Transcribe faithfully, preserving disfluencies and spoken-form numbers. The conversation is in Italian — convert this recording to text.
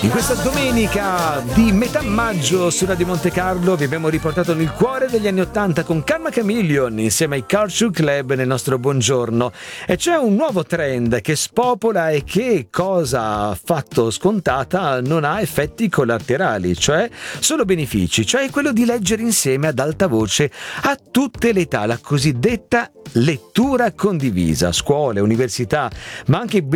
In questa domenica di metà maggio su Radio Monte Carlo vi abbiamo riportato nel cuore degli anni Ottanta con Karma Chameleon insieme ai Culture Club nel nostro buongiorno. E c'è un nuovo trend che spopola e che, cosa affatto scontata, non ha effetti collaterali, cioè solo benefici, cioè quello di leggere insieme ad alta voce a tutte le età, la cosiddetta lettura condivisa. Scuole, università, ma anche